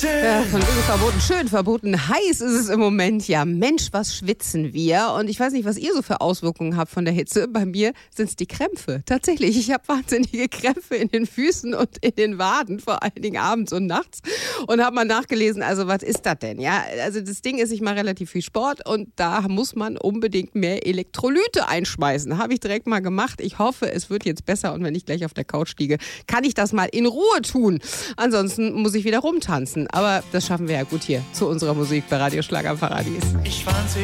Ja, von wegen verboten, schön verboten. Heiß ist es im Moment. Ja, Mensch, was schwitzen wir? Und ich weiß nicht, was ihr so für Auswirkungen habt von der Hitze. Bei mir sind es die Krämpfe. Tatsächlich, ich habe wahnsinnige Krämpfe in den Füßen und in den Waden, vor allen Dingen abends und nachts. Und habe mal nachgelesen, also was ist das denn? Ja, also das Ding ist, ich mache relativ viel Sport und da muss man unbedingt mehr Elektrolyte einschmeißen. Habe ich direkt mal gemacht. Ich hoffe, es wird jetzt besser und wenn ich gleich auf der Couch liege, kann ich das mal in Ruhe tun. Ansonsten muss ich wieder rumtanzen. Aber das schaffen wir ja gut hier zu unserer Musik bei Radio Schlager Paradies. Ich fand sie